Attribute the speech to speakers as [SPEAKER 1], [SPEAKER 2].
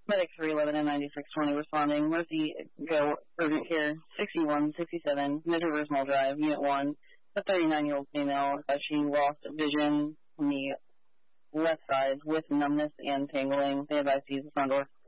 [SPEAKER 1] Medic 311 and 9620 responding. Mercy, go, urgent care, 6167, Mid-Rivers Mall Drive, Unit 1. A 39-year-old female, she lost vision on the left side with numbness and tingling. They advise to use the front door.